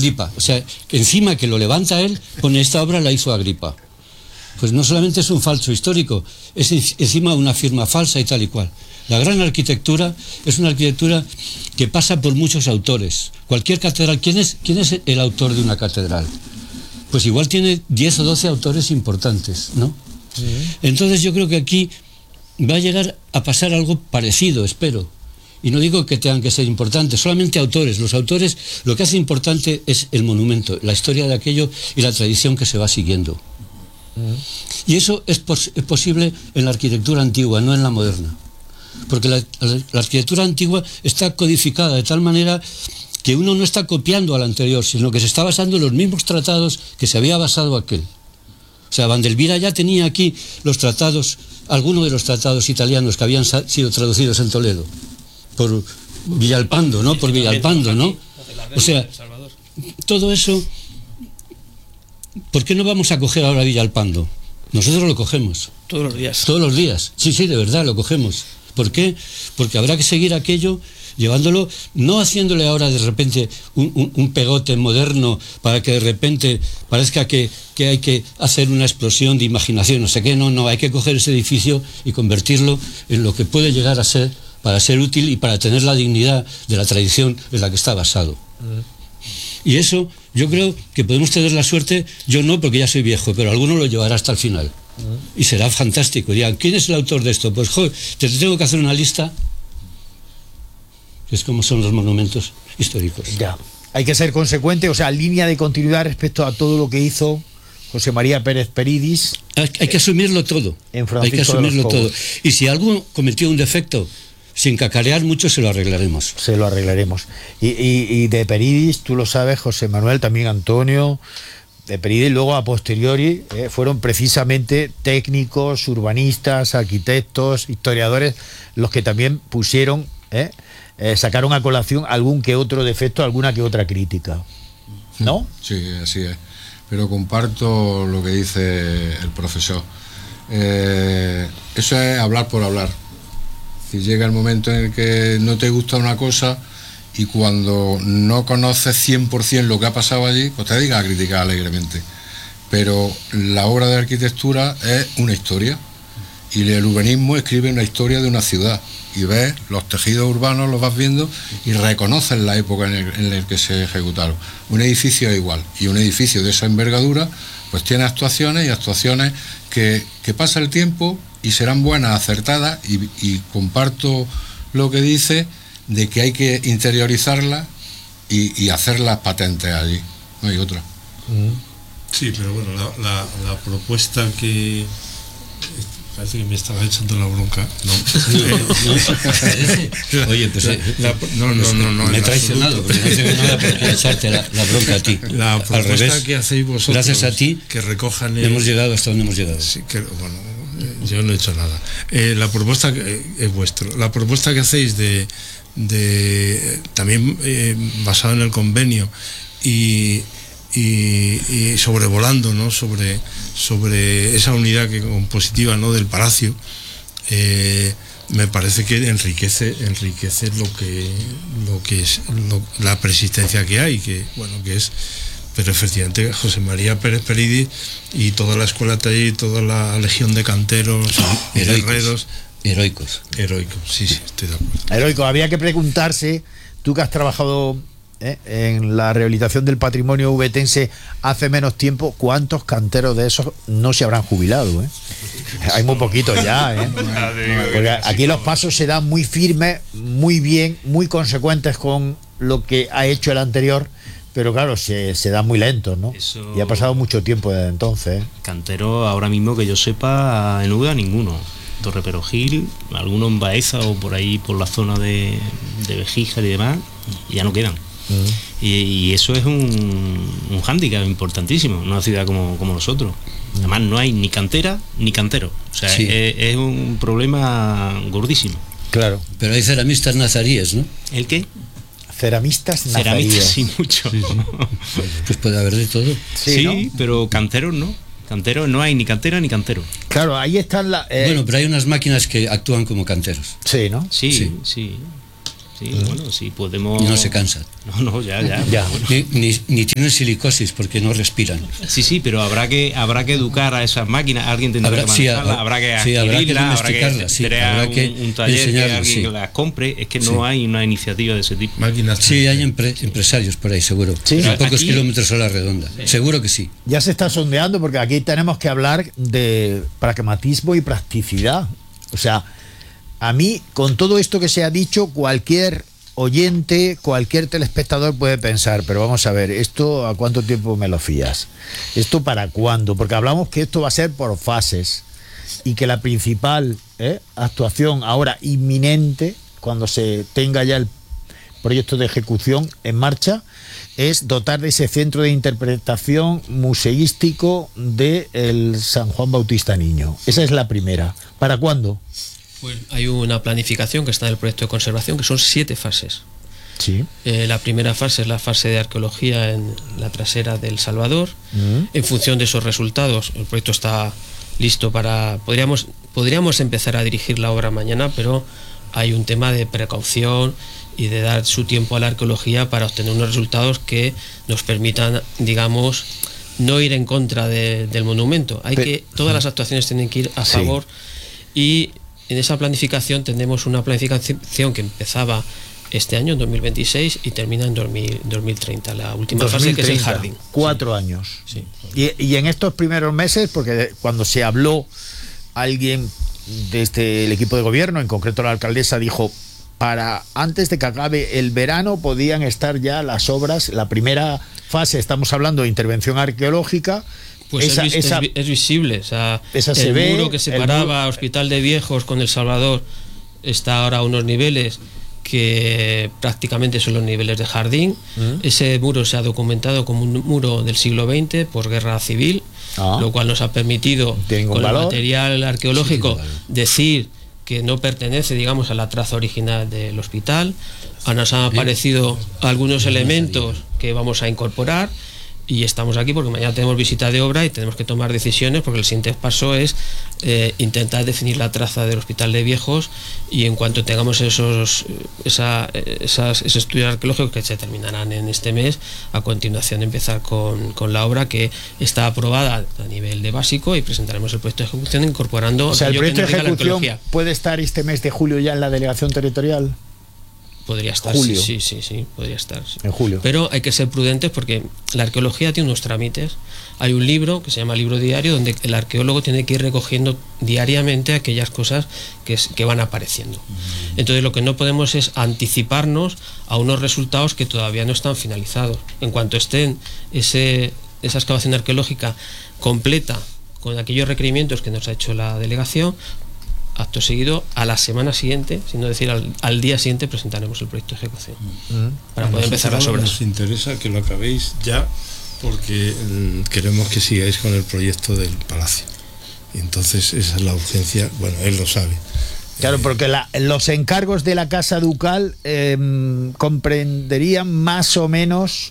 Agripa. O sea, que encima que lo levanta él, pone esta obra la hizo Agripa. Pues no solamente es un falso histórico, es encima una firma falsa y tal y cual. La gran arquitectura es una arquitectura que pasa por muchos autores. Cualquier catedral, ¿quién es el autor de una catedral? Pues igual tiene 10 o 12 autores importantes, ¿no? Sí. Entonces yo creo que aquí va a llegar a pasar algo parecido, espero. Y no digo que tengan que ser importantes, solamente autores. Los autores, lo que hace importante es el monumento, la historia de aquello y la tradición que se va siguiendo. Y eso es posible en la arquitectura antigua, no en la moderna. Porque la arquitectura antigua está codificada de tal manera que uno no está copiando al anterior, sino que se está basando en los mismos tratados que se había basado aquel. O sea, Vandelvira ya tenía aquí los tratados, algunos de los tratados italianos que habían sido traducidos en Toledo por Villalpando, ¿no? Por Villalpando, ¿no? O sea, todo eso, ¿por qué no vamos a coger ahora Villalpando? Nosotros lo cogemos. Todos los días. Todos los días. Sí, de verdad, lo cogemos. ¿Por qué? Porque habrá que seguir aquello, llevándolo, no haciéndole ahora de repente un pegote moderno para que de repente parezca que hay que hacer una explosión de imaginación, no sé qué, no, hay que coger ese edificio y convertirlo en lo que puede llegar a ser, para ser útil y para tener la dignidad de la tradición en la que está basado. Y eso, yo creo que podemos tener la suerte, yo no porque ya soy viejo, pero alguno lo llevará hasta el final. Y será fantástico. Dirán, ¿quién es el autor de esto? Pues, joder, te tengo que hacer una lista. Es como son los monumentos históricos. Ya, hay que ser consecuente, o sea, línea de continuidad respecto a todo lo que hizo José María Pérez Peridis. Hay que asumirlo todo. Hay que asumirlo todo. Y si alguno cometió un defecto, sin cacarear mucho, se lo arreglaremos. Se lo arreglaremos. Y de Peridis, tú lo sabes, José Manuel, también Antonio, de Peridis, luego a posteriori, fueron precisamente técnicos, urbanistas, arquitectos, historiadores, los que también pusieron, sacaron a colación algún que otro defecto, alguna que otra crítica, ¿no? Sí, así es. Pero comparto lo que dice el profesor. Eso es hablar por hablar. Si llega el momento en el que no te gusta una cosa y cuando no conoces 100% lo que ha pasado allí, pues te dedicas a criticar alegremente. Pero la obra de arquitectura es una historia y el urbanismo escribe una historia de una ciudad y ves los tejidos urbanos, los vas viendo y reconoces la época en la que se ejecutaron. Un edificio es igual, y un edificio de esa envergadura pues tiene actuaciones que pasa el tiempo y serán buenas, acertadas, y comparto lo que dice de que hay que interiorizarlas y hacerlas patentes allí, no hay otra. Sí, pero bueno, la propuesta que... Parece que me estaba echando la bronca. No. Oye, pues no. Me he traicionado, porque no tengo nada para echarte la bronca a ti. La propuesta al revés, que hacéis vosotros, gracias a ti, que recojan hemos llegado hasta donde hemos llegado. Sí, bueno, yo no he hecho nada. La propuesta es vuestro. La propuesta que hacéis de también basado en el convenio y sobrevolando, ¿no? sobre esa unidad compositiva, ¿no? del palacio, me parece que enriquece lo que es la persistencia que hay, que es, pero efectivamente José María Pérez Peridis y toda la escuela taller y toda la legión de canteros, guerreros heroicos, sí, estoy de acuerdo. Heroico, había que preguntarse, tú que has trabajado en la rehabilitación del patrimonio ubetense hace menos tiempo, ¿cuántos canteros de esos no se habrán jubilado? Hay muy poquitos ya, porque aquí los pasos se dan muy firmes, muy bien, muy consecuentes con lo que ha hecho el anterior, pero claro, se dan muy lentos, ¿no? Y ha pasado mucho tiempo desde entonces. Cantero ahora mismo que yo sepa en Úbeda ninguno. Torre Perogil, algunos en Baeza o por ahí por la zona de Bejíjar y demás, ya no quedan. Y eso es un hándicap importantísimo en una ciudad como nosotros. Además no hay ni cantera ni cantero, o sea, sí. es un problema gordísimo. Claro. Pero hay ceramistas nazaríes, ¿no? ¿El qué? Ceramistas nazaríes. Ceramistas sí, mucho. Sí. Pues puede haber de todo. Sí, ¿no? Pero canteros no. Canteros no hay ni cantera ni cantero. Claro, ahí están Bueno, pero hay unas máquinas que actúan como canteros. Sí, ¿no? Sí. Sí, bueno, si podemos... Y no se cansan. No, ya. Bueno. Ni tienen silicosis porque no respiran. Sí, pero habrá que educar a esas máquinas, alguien tendrá que manejarlas, habrá que adquirirlas, habrá que crear un taller que alguien las compre. Es que no hay una iniciativa de ese tipo. Máquinas. Sí, hay empresarios por ahí, seguro. Sí. A pocos kilómetros a la redonda. Seguro que sí. Ya se está sondeando porque aquí tenemos que hablar de pragmatismo y practicidad. O sea, a mí, con todo esto que se ha dicho, cualquier oyente, cualquier telespectador puede pensar, pero vamos a ver, ¿esto a cuánto tiempo me lo fías? ¿Esto para cuándo? Porque hablamos que esto va a ser por fases y que la principal actuación ahora inminente, cuando se tenga ya el proyecto de ejecución en marcha, es dotar de ese centro de interpretación museístico del San Juan Bautista Niño. Esa es la primera. ¿Para cuándo? Pues hay una planificación que está en el proyecto de conservación, que son 7 fases. Sí. La primera fase es la fase de arqueología en la trasera del Salvador. En función de esos resultados, el proyecto está listo para... Podríamos empezar a dirigir la obra mañana, pero hay un tema de precaución y de dar su tiempo a la arqueología para obtener unos resultados que nos permitan, digamos, no ir en contra del monumento. Todas las actuaciones tienen que ir a favor, y en esa planificación tenemos una planificación que empezaba este año, en 2026, y termina en 2030, la última fase, que es el jardín. 4 años. Sí. Y en estos primeros meses, porque cuando se habló, alguien desde el equipo de gobierno, en concreto la alcaldesa, dijo, antes de que acabe el verano podían estar ya las obras. La primera fase, estamos hablando de intervención arqueológica. Pues es visible, o sea, el muro que separaba Hospital de Viejos con El Salvador está ahora a unos niveles que prácticamente son los niveles de jardín. Ese muro se ha documentado como un muro del siglo XX por guerra civil, lo cual nos ha permitido, con el material arqueológico, decir que no pertenece, digamos, a la traza original del hospital. Nos han aparecido algunos elementos que vamos a incorporar. Y estamos aquí porque mañana tenemos visita de obra y tenemos que tomar decisiones, porque el siguiente paso es intentar definir la traza del Hospital de Viejos, y en cuanto tengamos esos estudios arqueológicos, que se terminarán en este mes, a continuación empezar con la obra, que está aprobada a nivel de básico, y presentaremos el proyecto de ejecución incorporando... O sea, el proyecto de ejecución puede estar este mes de julio ya en la delegación territorial. Podría estar, julio. Sí, podría estar. Sí. En julio. Pero hay que ser prudentes porque la arqueología tiene unos trámites. Hay un libro que se llama Libro Diario, donde el arqueólogo tiene que ir recogiendo diariamente aquellas cosas que van apareciendo. Entonces lo que no podemos es anticiparnos a unos resultados que todavía no están finalizados. En cuanto estén esa excavación arqueológica completa con aquellos requerimientos que nos ha hecho la delegación, acto seguido, a la semana siguiente, sino decir al día siguiente, presentaremos el proyecto de ejecución para poder empezar las obras. Nos interesa que lo acabéis ya, porque queremos que sigáis con el proyecto del palacio, y entonces esa es la urgencia. Bueno, él lo sabe. Claro, porque los encargos de la Casa Ducal comprenderían más o menos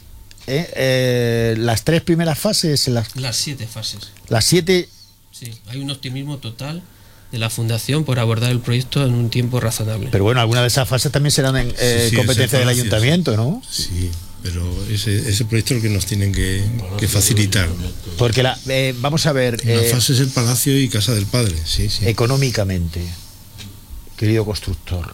las 3 primeras fases. Las 7 fases. Las 7. Sí, hay un optimismo total de la Fundación por abordar el proyecto en un tiempo razonable. Pero bueno, algunas de esas fases también serán competencia del ayuntamiento, ¿no? Sí, pero ese proyecto es el que nos tienen que facilitar. Porque vamos a ver... La fase es el palacio y Casa del Padre, sí. Económicamente, querido constructor,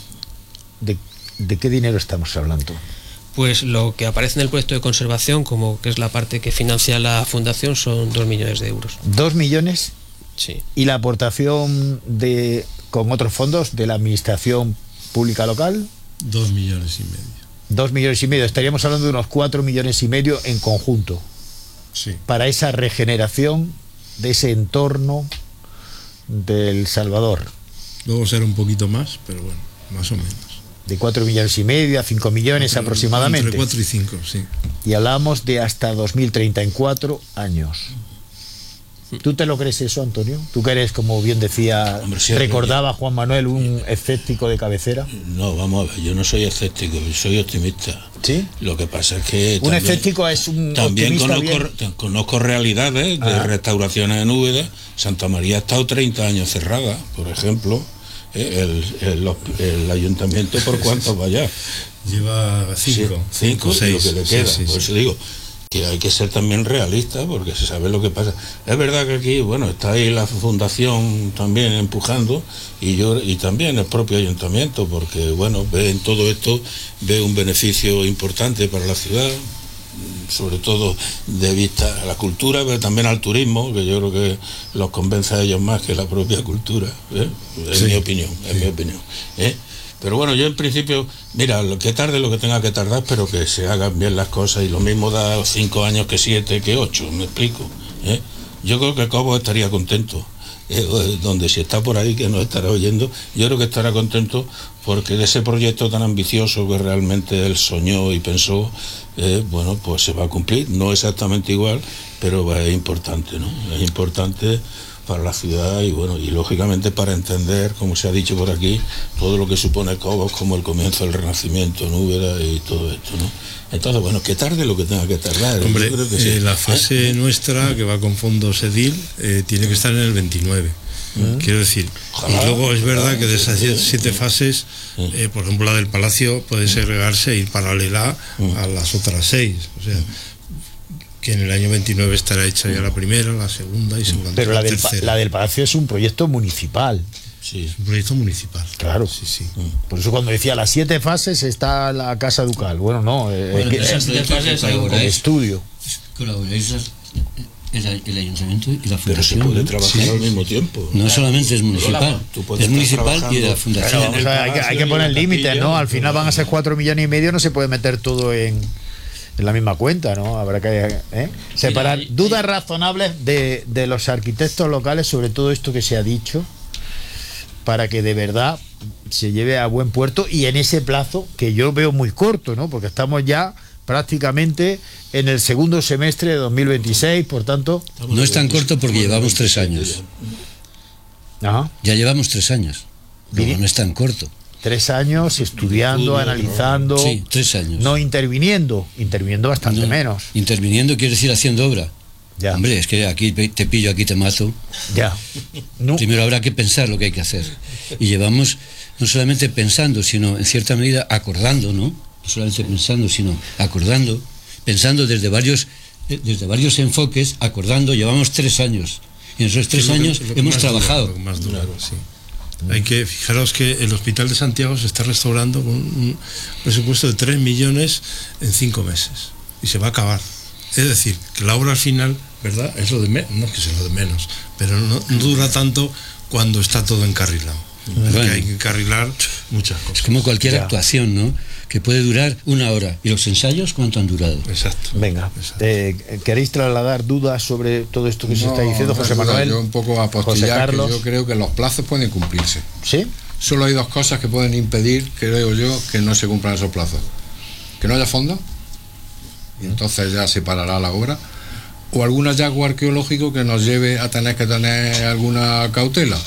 ¿de qué dinero estamos hablando? Pues lo que aparece en el proyecto de conservación, como que es la parte que financia la Fundación, son 2 millones de euros. ¿2 millones? Sí. ¿Y la aportación con otros fondos de la administración pública local? 2,5 millones. 2,5 millones. Estaríamos hablando de unos 4,5 millones en conjunto. Sí. Para esa regeneración de ese entorno del Salvador. Luego será un poquito más, pero bueno, más o menos. De 4,5 millones a 5 millones aproximadamente. Entre 4 y 5, sí. Y hablamos de hasta 2030, en 4 años. ¿Tú te lo crees eso, Antonio? ¿Tú que eres, como bien decía, recordaba Juan Manuel, un escéptico de cabecera? No, vamos a ver, yo no soy escéptico, soy optimista. ¿Sí? Lo que pasa es que... Un escéptico es un también optimista. conozco realidades de restauraciones en Úbeda. Santa María ha estado 30 años cerrada, por ejemplo, el ayuntamiento por cuántos vaya. Lleva 5 o 6 lo que le queda. Por eso digo que hay que ser también realista, porque se sabe lo que pasa. Es verdad que aquí, bueno, está ahí la fundación también empujando, y también el propio ayuntamiento, porque bueno, ve en todo esto, ve un beneficio importante para la ciudad, sobre todo de vista a la cultura, pero también al turismo, que yo creo que los convence a ellos más que la propia cultura, es mi opinión, Pero bueno, yo en principio, mira, que tarde lo que tenga que tardar, pero que se hagan bien las cosas, y lo mismo da 5 años que 7, que 8, me explico. Yo creo que Cobos estaría contento, donde si está por ahí, que nos estará oyendo, yo creo que estará contento, porque de ese proyecto tan ambicioso que realmente él soñó y pensó, bueno, pues se va a cumplir, no exactamente igual, pero es importante, ¿no? Es importante para la ciudad, y bueno, y lógicamente para entender, como se ha dicho por aquí, todo lo que supone Cobos como el comienzo del Renacimiento en Úbeda y todo esto, ¿no? Entonces, bueno, que tarde lo que tenga que tardar. Hombre, creo que sí. La fase nuestra, que va con fondos EDIL, tiene que estar en el 29. Quiero decir, ojalá, y luego es verdad que de esas 7 fases, por ejemplo, la del Palacio puede segregarse e ir paralela a las otras 6, o sea, que en el año 29 estará hecha ya la primera, la segunda y segunda. Pero la del Palacio es un proyecto municipal. Sí, es un proyecto municipal. Claro. Sí. Por eso cuando decía las 7 fases está la Casa Ducal. Bueno, no. Esas 7 fases el estudio. Colaboráis el ayuntamiento y la fundación. Pero se puede trabajar al mismo tiempo. No solamente es municipal, es municipal y de la fundación. Pero, hay que poner límites, ¿no? Al final van a ser 4,5 millones, no se puede meter todo en la misma cuenta, ¿no? Habrá que separar dudas razonables de los arquitectos locales sobre todo esto que se ha dicho, para que de verdad se lleve a buen puerto, y en ese plazo que yo veo muy corto, ¿no? Porque estamos ya prácticamente en el segundo semestre de 2026, por tanto... No es tan corto porque llevamos 3 años. Ajá. Ya llevamos 3 años. No es tan corto. 3 años estudiando, analizando. Sí, 3 años. No interviniendo bastante menos. Interviniendo quiere decir haciendo obra. Ya. Hombre, es que aquí te pillo, aquí te mato. Ya. No. Primero habrá que pensar lo que hay que hacer. Y llevamos no solamente pensando, sino en cierta medida acordando, ¿no? No solamente pensando, sino acordando, pensando desde varios enfoques, acordando. Llevamos 3 años. Y en esos 3 años hemos trabajado. Más duro, sí. Hay que fijaros que el Hospital de Santiago se está restaurando con un presupuesto de 3 millones en 5 meses y se va a acabar. Es decir, que la obra al final, ¿verdad? Es lo de menos, no es que sea lo de menos, pero no dura tanto cuando está todo encarrilado. Bueno, hay que encarrilar muchas cosas. Es como cualquier actuación, ¿no? Que puede durar 1 hora. ¿Y los ensayos cuánto han durado? Exacto. Venga, ¿queréis trasladar dudas sobre todo esto que se está diciendo, José Manuel? Yo un poco apostillar, que yo creo que los plazos pueden cumplirse. ¿Sí? Solo hay 2 cosas que pueden impedir, creo yo, que no se cumplan esos plazos. Que no haya fondos, y entonces ya se parará la obra, o algún hallazgo arqueológico que nos lleve a tener que tener alguna cautela.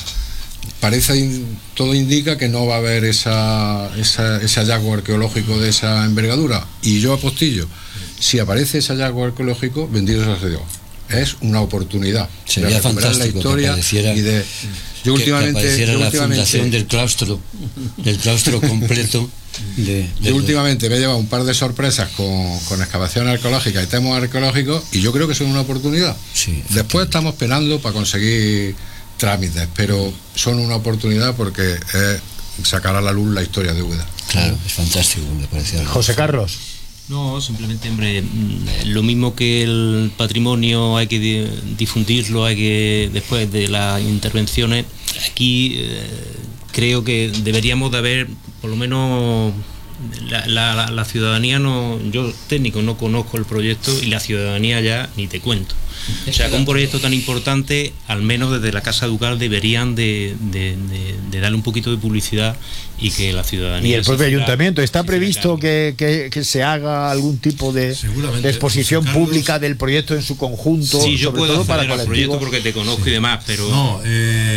Todo indica que no va a haber ese hallazgo arqueológico de esa envergadura, y yo apostillo, si aparece ese hallazgo arqueológico, bendito sea Dios, es una oportunidad. Sería fantástico la historia, yo últimamente apareciera la fundación del claustro completo. Yo últimamente me he llevado un par de sorpresas con excavaciones arqueológicas y temas arqueológicos, y yo creo que son una oportunidad. Sí, después estamos penando para conseguir trámites, pero son una oportunidad porque es sacar a la luz la historia de Úbeda. Claro, es fantástico, me parece. José Carlos. No, simplemente, hombre, lo mismo que el patrimonio hay que difundirlo, hay que, después de las intervenciones, aquí creo que deberíamos de haber, por lo menos, la ciudadanía, yo técnico no conozco el proyecto, y la ciudadanía ya ni te cuento. O sea, con un proyecto tan importante, al menos desde la Casa Ducal deberían de darle un poquito de publicidad, y que la ciudadanía... Y el propio ayuntamiento, ¿está previsto que se haga algún tipo de exposición pública del proyecto en su conjunto? Sí, yo puedo acceder al proyecto porque te conozco y demás, pero... No,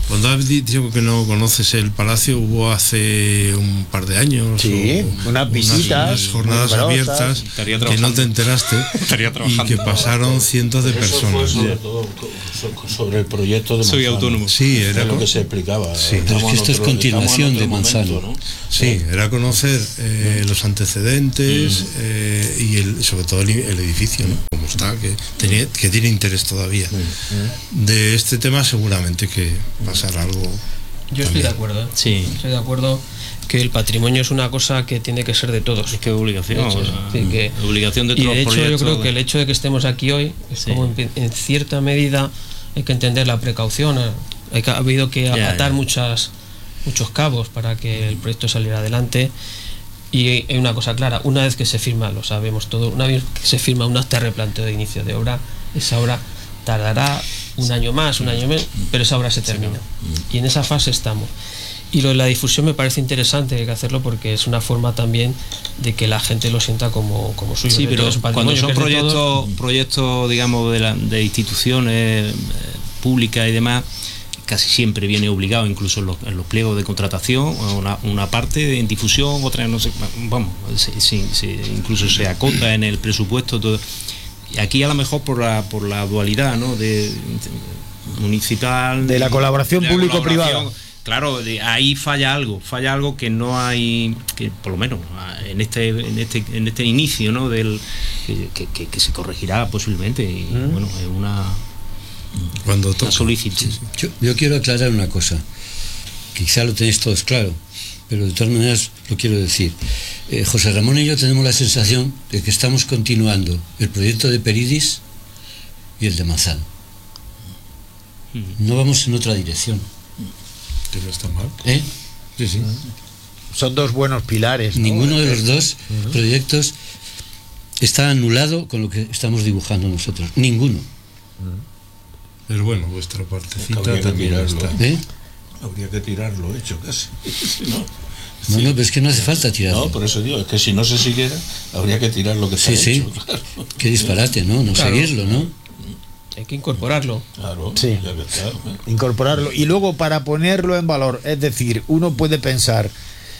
Cuando has dicho que no conoces el palacio, hubo hace un par de años unas visitas, unas jornadas abiertas que no te enteraste y que pasaron cientos de personas. Eso fue sobre todo sobre el proyecto de Manzano. Soy autónomo. Sí, era lo que se explicaba. Sí, pero es que esto es continuación de Manzano, ¿no? Sí, era conocer los antecedentes y sobre todo el edificio, ¿no? Como está, que tiene interés todavía. De este tema seguramente que pasará algo. Yo estoy de acuerdo. Sí. Estoy de acuerdo que el patrimonio es una cosa que tiene que ser de todos. Es que es obligación. Obligación de todos los proyectos. Y de hecho yo creo que el hecho de que estemos aquí hoy es como en cierta medida hay que entender la precaución. Ha habido que atar muchos cabos para que el proyecto saliera adelante. Y hay una cosa clara, una vez que se firma, lo sabemos todo, una vez que se firma un acta de replanteo de inicio de obra, esa obra tardará un año más, un año menos, pero esa obra se termina. Y en esa fase estamos. Y lo de la difusión me parece interesante, hay que hacerlo porque es una forma también de que la gente lo sienta como suyo. Sí, pero cuando son proyectos digamos, de instituciones públicas y demás, casi siempre viene obligado, incluso en los pliegos de contratación, una parte en difusión, otra no sé, vamos, incluso se acota en el presupuesto todo. Y aquí a lo mejor por la dualidad, ¿no? de municipal, de la colaboración público-privada. Claro, ahí falla algo que no hay, que por lo menos en este inicio, ¿no? del que se corregirá posiblemente y bueno, es una solicitud. Yo quiero aclarar una cosa, quizá lo tenéis todos claro, pero de todas maneras lo quiero decir. José Ramón y yo tenemos la sensación de que estamos continuando el proyecto de Peridis y el de Manzano. No vamos en otra dirección. Que no está mal. Sí. Son dos buenos pilares, ¿no? Ninguno de los dos proyectos está anulado con lo que estamos dibujando nosotros. Ninguno. Pero bueno, vuestra partecita también está. Habría que tirarlo hecho casi. No, pero es que no hace falta tirarlo. No, por eso digo, es que si no se siguiera, habría que tirar lo que está hecho. Claro. Qué disparate, ¿no? No seguirlo, ¿no? Hay que incorporarlo. Claro, sí. Incorporarlo. Y luego para ponerlo en valor, es decir, uno puede pensar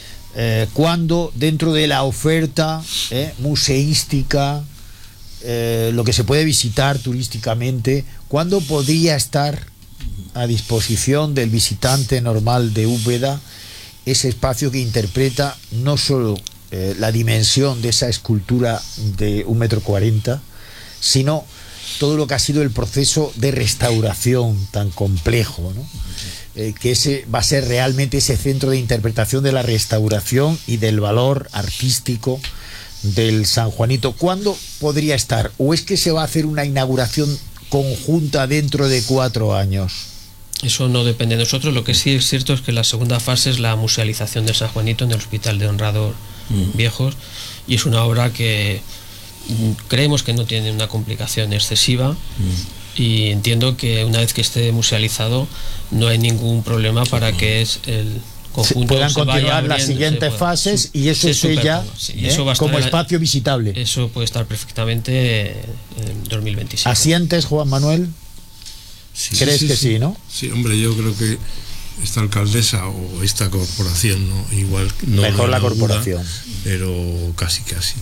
cuando dentro de la oferta museística, lo que se puede visitar turísticamente, ¿cuándo podría estar a disposición del visitante normal de Úbeda ese espacio que interpreta no solo la dimensión de esa escultura de 1,40 m, sino todo lo que ha sido el proceso de restauración tan complejo, ¿no? Que ese va a ser realmente ese centro de interpretación de la restauración y del valor artístico del San Juanito? ¿Cuándo podría estar? ¿O es que se va a hacer una inauguración conjunta dentro de 4 años? Eso no depende de nosotros. Lo que sí es cierto es que la segunda fase es la musealización del San Juanito en el Hospital de Honrador Viejos, y es una obra que creemos que no tiene una complicación excesiva, y entiendo que una vez que esté musealizado no hay ningún problema para que el conjunto puedan continuar las siguientes fases y eso esté ya como espacio visitable. Eso puede estar perfectamente en 2027. ¿Asientes, Juan Manuel? Sí, ¿Crees que sí, no? Sí, hombre, yo creo que esta alcaldesa o esta corporación, ¿no? Igual no mejor la corporación, pero casi.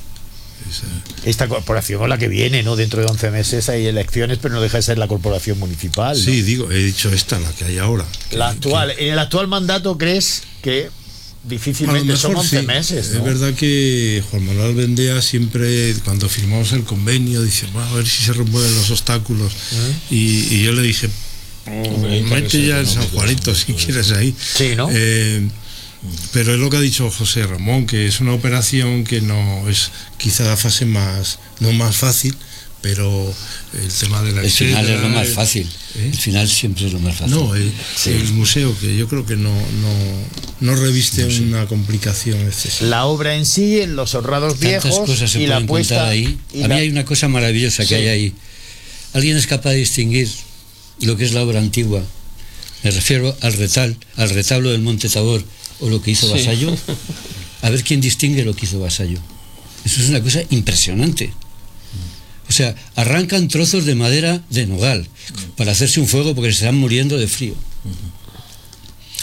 Esta corporación o la que viene, ¿no? Dentro de 11 meses hay elecciones, pero no deja de ser la corporación municipal, ¿no? Sí, digo, he dicho esta, la que hay ahora. La actual. En el actual mandato, ¿crees que difícilmente son 11 meses, ¿no? Es verdad que Juan Manuel Vendea siempre, cuando firmamos el convenio, dice, bueno, a ver si se remueven los obstáculos. Y yo le dije, mete ya el San Juanito si quieres ahí. Sí, ¿no? Pero es lo que ha dicho José Ramón, que es una operación que no es quizá la fase más fácil, pero el tema de la el final es lo más fácil. El final siempre es lo más fácil. No, el museo, que yo creo que no reviste una complicación excesiva. La obra en sí, en los Honrados Viejos, tantas cosas se y pueden la puesta ahí. A mí hay una cosa maravillosa que hay ahí. ¿Alguien es capaz de distinguir lo que es la obra antigua? Me refiero al retablo del Monte Tabor o lo que hizo Vasallo. A ver quién distingue lo que hizo Vasallo. Eso es una cosa impresionante. O sea, arrancan trozos de madera de nogal para hacerse un fuego porque se están muriendo de frío.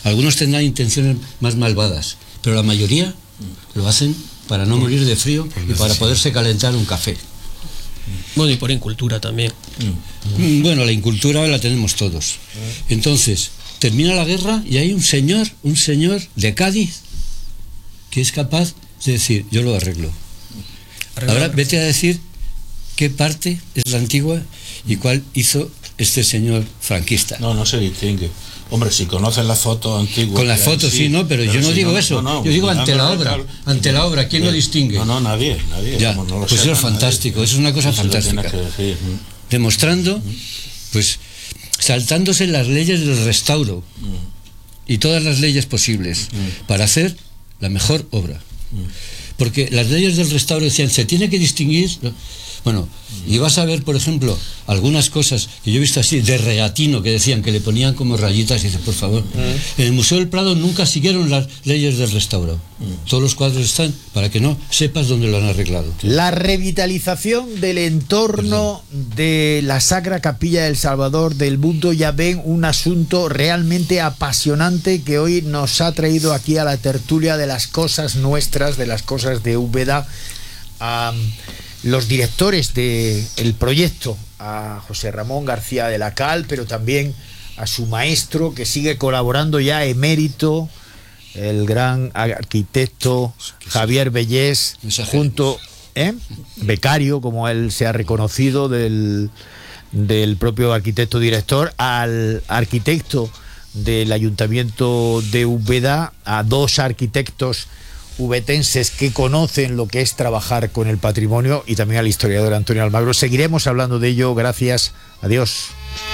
Algunos tendrán intenciones más malvadas, pero la mayoría lo hacen para no morir de frío y para poderse calentar un café. Bueno, y por incultura también. Bueno, la incultura la tenemos todos. Entonces, termina la guerra y hay un señor de Cádiz que es capaz de decir, yo lo arreglo. Ahora vete a decir qué parte es la antigua y cuál hizo este señor franquista. No se distingue. Hombre, si conoces las fotos antiguas... Con las fotos sí, ¿no? Pero yo no digo eso. Yo digo ante la obra. ¿Quién lo distingue? No, nadie. Ya, pues eso es fantástico, eso es una cosa fantástica. Demostrando, pues, saltándose las leyes del restauro y todas las leyes posibles para hacer la mejor obra. Porque las leyes del restauro decían, se tiene que distinguir... Bueno, y vas a ver, por ejemplo, algunas cosas que yo he visto así, de regatino, que decían que le ponían como rayitas, y dices, por favor, en el Museo del Prado nunca siguieron las leyes del restauro. Todos los cuadros están para que no sepas dónde lo han arreglado. La revitalización del entorno de la Sacra Capilla del Salvador del Mundo, ya ven, un asunto realmente apasionante que hoy nos ha traído aquí a la tertulia de las cosas nuestras, de las cosas de Úbeda, los directores del proyecto, a José Ramón García de la Cal, pero también a su maestro, que sigue colaborando ya emérito, el gran arquitecto Javier Bellés, junto, becario, como él se ha reconocido, del propio arquitecto director, al arquitecto del Ayuntamiento de Úbeda, a dos arquitectos ubetenses que conocen lo que es trabajar con el patrimonio, y también al historiador Antonio Almagro. Seguiremos hablando de ello. Gracias. Adiós.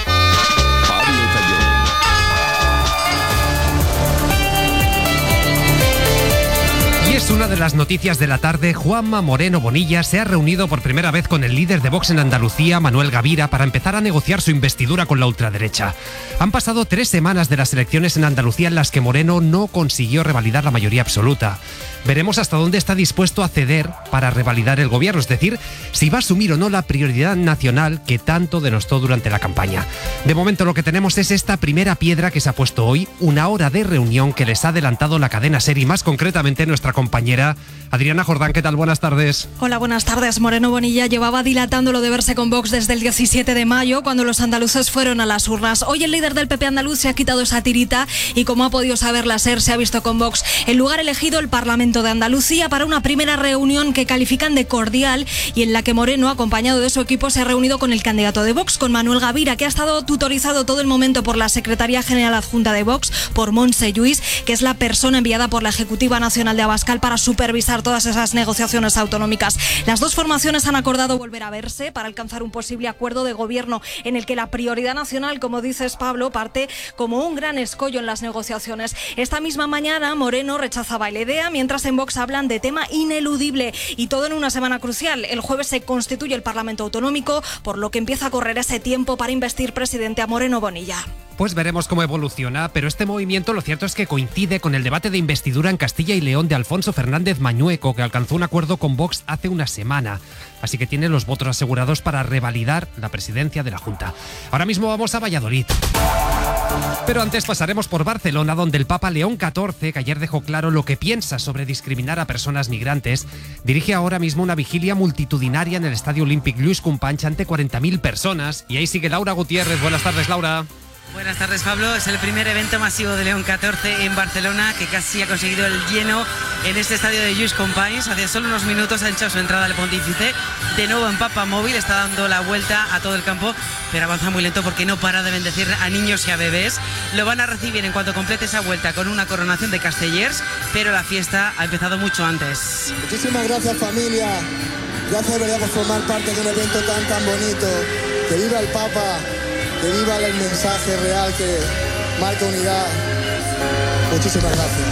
Una de las noticias de la tarde, Juanma Moreno Bonilla se ha reunido por primera vez con el líder de Vox en Andalucía, Manuel Gavira, para empezar a negociar su investidura con la ultraderecha. Han pasado 3 semanas de las elecciones en Andalucía en las que Moreno no consiguió revalidar la mayoría absoluta. Veremos hasta dónde está dispuesto a ceder para revalidar el gobierno, es decir, si va a asumir o no la prioridad nacional que tanto denostó durante la campaña. De momento lo que tenemos es esta primera piedra que se ha puesto hoy, una hora de reunión que les ha adelantado la cadena SER y más concretamente nuestra compañera Adriana Jordán. ¿Qué tal? Buenas tardes. Hola, buenas tardes. Moreno Bonilla llevaba dilatando lo de verse con Vox desde el 17 de mayo, cuando los andaluces fueron a las urnas. Hoy el líder del PP andaluz se ha quitado esa tirita y, como ha podido saber la SER, se ha visto con Vox. El lugar elegido, el Parlamento de Andalucía, para una primera reunión que califican de cordial y en la que Moreno, acompañado de su equipo, se ha reunido con el candidato de Vox, con Manuel Gavira, que ha estado tutorizado todo el momento por la Secretaría General Adjunta de Vox, por Montse Lluís, que es la persona enviada por la Ejecutiva Nacional de Abascal para supervisar todas esas negociaciones autonómicas. Las dos formaciones han acordado volver a verse para alcanzar un posible acuerdo de gobierno en el que la prioridad nacional, como dices, Pablo, parte como un gran escollo en las negociaciones. Esta misma mañana Moreno rechazaba la idea, mientras en Vox hablan de tema ineludible, y todo en una semana crucial. El jueves se constituye el Parlamento Autonómico, por lo que empieza a correr ese tiempo para investir presidente a Moreno Bonilla. Pues veremos cómo evoluciona, pero este movimiento lo cierto es que coincide con el debate de investidura en Castilla y León de Alfonso Fernández Mañueco, que alcanzó un acuerdo con Vox hace una semana. Así que tiene los votos asegurados para revalidar la presidencia de la Junta. Ahora mismo vamos a Valladolid. Pero antes pasaremos por Barcelona, donde el Papa León XIV, que ayer dejó claro lo que piensa sobre discriminar a personas migrantes, dirige ahora mismo una vigilia multitudinaria en el Estadio Olímpic Lluís Companys ante 40.000 personas. Y ahí sigue Laura Gutiérrez. Buenas tardes, Laura. Buenas tardes, Pablo. Es el primer evento masivo de León XIV en Barcelona, que casi ha conseguido el lleno en este estadio de Lluís Companys. Hace solo unos minutos ha hecho su entrada al pontífice. De nuevo en papamóvil, está dando la vuelta a todo el campo, pero avanza muy lento porque no para de bendecir a niños y a bebés. Lo van a recibir en cuanto complete esa vuelta con una coronación de castellers, pero la fiesta ha empezado mucho antes. Muchísimas gracias, familia. Gracias de verdad por formar parte de un evento tan bonito. Que viva el Papa. Que viva el mensaje real que marca unidad. Muchísimas gracias.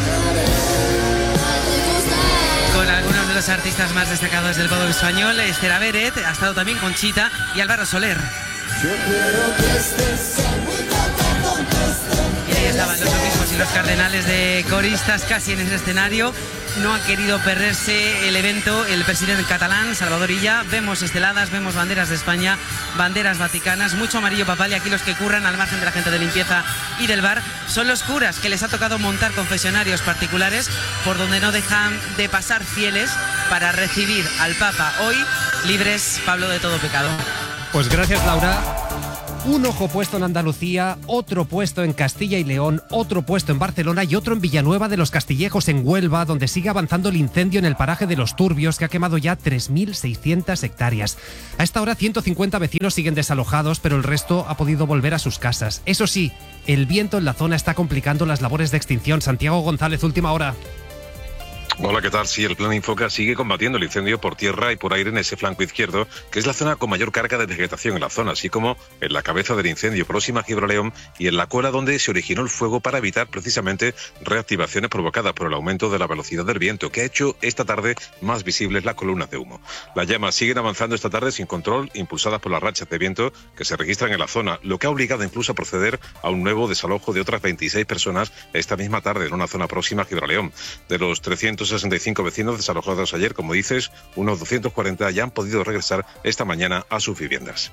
Con algunos de los artistas más destacados del pop español, Esther Averet, ha estado también Conchita y Álvaro Soler. Y ahí Estaban los obispos y los cardenales de coristas casi en ese escenario. No ha querido perderse el evento el presidente catalán, Salvador Illa. Vemos esteladas, vemos banderas de España, banderas vaticanas, mucho amarillo papal, y aquí los que curran al margen de la gente de limpieza y del bar son los curas, que les ha tocado montar confesionarios particulares por donde no dejan de pasar fieles para recibir al Papa hoy libres, Pablo, de todo pecado. Pues gracias, Laura. Un ojo puesto en Andalucía, otro puesto en Castilla y León, otro puesto en Barcelona y otro en Villanueva de los Castillejos, en Huelva, donde sigue avanzando el incendio en el paraje de Los Turbios, que ha quemado ya 3.600 hectáreas. A esta hora 150 vecinos siguen desalojados, pero el resto ha podido volver a sus casas. Eso sí, el viento en la zona está complicando las labores de extinción. Santiago González, última hora. Hola, ¿qué tal? Sí, el Plan Infoca sigue combatiendo el incendio por tierra y por aire en ese flanco izquierdo, que es la zona con mayor carga de vegetación en la zona, así como en la cabeza del incendio próxima a Gibraleón y en la cola donde se originó el fuego, para evitar precisamente reactivaciones provocadas por el aumento de la velocidad del viento, que ha hecho esta tarde más visibles las columnas de humo. Las llamas siguen avanzando esta tarde sin control, impulsadas por las rachas de viento que se registran en la zona, lo que ha obligado incluso a proceder a un nuevo desalojo de otras 26 personas esta misma tarde en una zona próxima a Gibraleón. De los 365 vecinos desalojados ayer, como dices, unos 240 ya han podido regresar esta mañana a sus viviendas.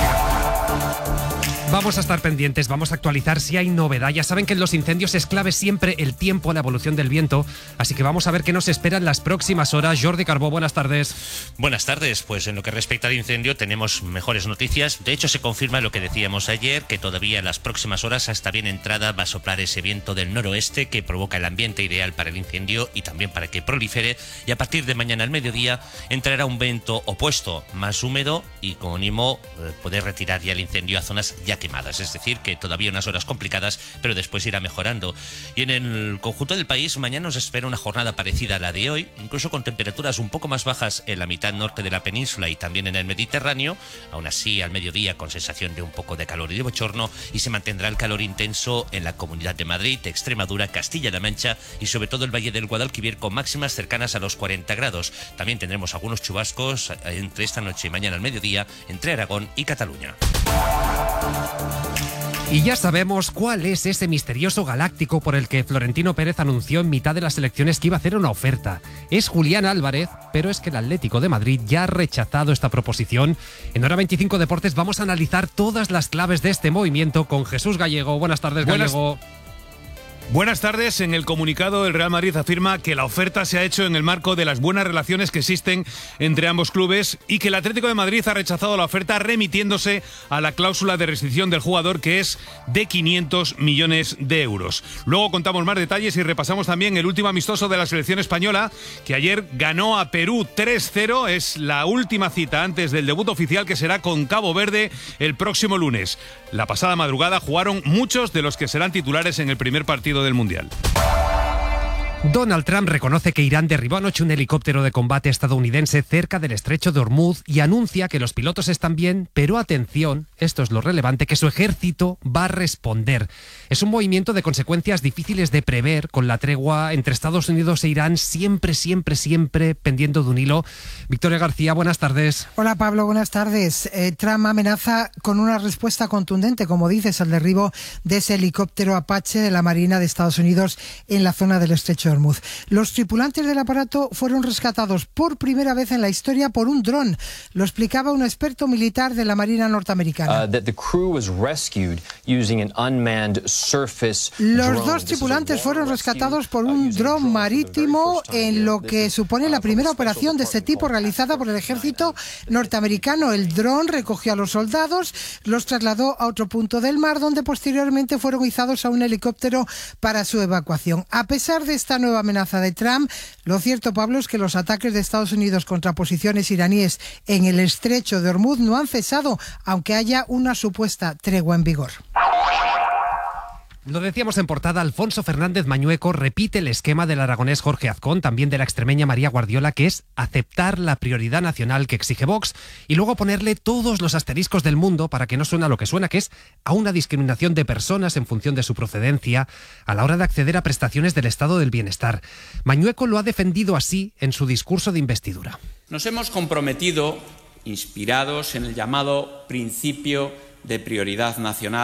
Vamos a estar pendientes, vamos a actualizar si hay novedad. Ya saben que en los incendios es clave siempre el tiempo, la evolución del viento, así que vamos a ver qué nos espera en las próximas horas. Jordi Carbó, buenas tardes. Buenas tardes, pues en lo que respecta al incendio tenemos mejores noticias. De hecho, se confirma lo que decíamos ayer, que todavía en las próximas horas, hasta bien entrada, va a soplar ese viento del noroeste que provoca el ambiente ideal para el incendio y también para que prolifere, y a partir de mañana al mediodía entrará un viento opuesto, más húmedo, y como mínimo poder retirar ya el incendio a zonas ya quemadas, es decir, que todavía unas horas complicadas, pero después irá mejorando. Y en el conjunto del país mañana nos espera una jornada parecida a la de hoy, incluso con temperaturas un poco más bajas en la mitad norte de la península y también en el Mediterráneo, aún así al mediodía con sensación de un poco de calor y de bochorno, y se mantendrá el calor intenso en la Comunidad de Madrid, Extremadura, Castilla-La Mancha y sobre todo el Valle del Guadalquivir, con máximas cercanas a los 40 grados. También tendremos algunos chubascos entre esta noche y mañana al mediodía entre Aragón y Cataluña. Y ya sabemos cuál es ese misterioso galáctico por el que Florentino Pérez anunció en mitad de las elecciones que iba a hacer una oferta. Es Julián Álvarez, pero es que el Atlético de Madrid ya ha rechazado esta proposición. En Hora 25 Deportes vamos a analizar todas las claves de este movimiento con Jesús Gallego. Buenas tardes, Gallego. Buenas tardes. En el comunicado, el Real Madrid afirma que la oferta se ha hecho en el marco de las buenas relaciones que existen entre ambos clubes y que el Atlético de Madrid ha rechazado la oferta, remitiéndose a la cláusula de rescisión del jugador, que es de 500 millones de euros. Luego contamos más detalles y repasamos también el último amistoso de la selección española, que ayer ganó a Perú 3-0. Es la última cita antes del debut oficial, que será con Cabo Verde el próximo lunes. La pasada madrugada jugaron muchos de los que serán titulares en el primer partido del Mundial. Donald Trump reconoce que Irán derribó anoche un helicóptero de combate estadounidense cerca del estrecho de Hormuz y anuncia que los pilotos están bien, pero atención, esto es lo relevante, que su ejército va a responder. Es un movimiento de consecuencias difíciles de prever, con la tregua entre Estados Unidos e Irán siempre pendiendo de un hilo. Victoria García, buenas tardes. Hola Pablo, buenas tardes. Trump amenaza con una respuesta contundente, como dices, al derribo de ese helicóptero Apache de la Marina de Estados Unidos en la zona del estrecho de Hormuz. Los tripulantes del aparato fueron rescatados por primera vez en la historia por un dron. Lo explicaba un experto militar de la Marina norteamericana. Los dos tripulantes fueron rescatados por un dron marítimo, en lo que supone la primera operación de este tipo realizada por el ejército norteamericano. El dron recogió a los soldados, los trasladó a otro punto del mar, donde posteriormente fueron izados a un helicóptero para su evacuación. A pesar de esta nueva amenaza de Trump, lo cierto, Pablo, es que los ataques de Estados Unidos contra posiciones iraníes en el estrecho de Hormuz no han cesado, aunque haya una supuesta tregua en vigor. Lo decíamos en portada, Alfonso Fernández Mañueco repite el esquema del aragonés Jorge Azcón, también de la extremeña María Guardiola, que es aceptar la prioridad nacional que exige Vox y luego ponerle todos los asteriscos del mundo para que no suene a lo que suena, que es a una discriminación de personas en función de su procedencia a la hora de acceder a prestaciones del estado del bienestar. Mañueco lo ha defendido así en su discurso de investidura. Nos hemos comprometido, inspirados en el llamado principio de prioridad nacional,